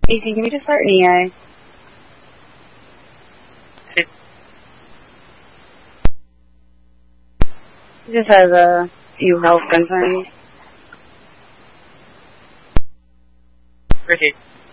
Ethan, can we just start an EA? He just has a few health concerns. Ricky.